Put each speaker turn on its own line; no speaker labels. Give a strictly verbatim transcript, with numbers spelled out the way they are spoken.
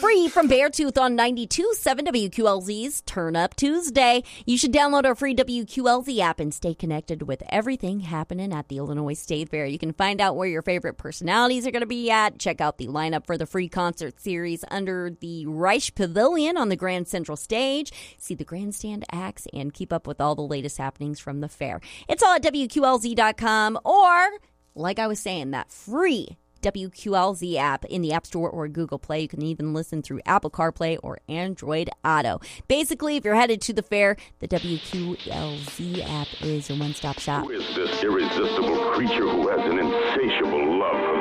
free from Beartooth on ninety-two point seven W Q L Z's Turn Up Tuesday. You should download our free W Q L Z app and stay connected with everything happening at the Illinois State Fair. You can find out where your favorite personalities are going to be at. Check out the lineup for the free concert series under the Reich Pavilion on the Grand Central Stage. See the grandstand acts and keep up with all the latest happenings from the fair. It's all at W Q L Z dot com or, like I was saying, that free W Q L Z app in the App Store or Google Play. You can even listen through Apple CarPlay or Android Auto. Basically, if you're headed to the fair, the W Q L Z app is your one-stop shop.
Who is this irresistible creature who has an insatiable love for